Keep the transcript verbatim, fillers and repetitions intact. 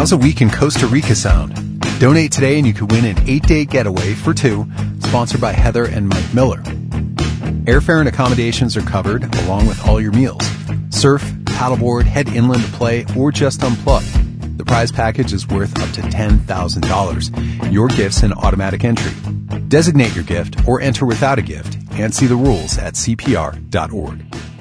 How's a week in Costa Rica sound? Donate today and you could win an eight-day getaway for two, sponsored by Heather and Mike Miller. Airfare and accommodations are covered, along with all your meals. Surf, paddleboard, head inland to play, or just unplug. The prize package is worth up to ten thousand dollars. Your gift's an automatic entry. Designate your gift or enter without a gift and see the rules at C P R dot org.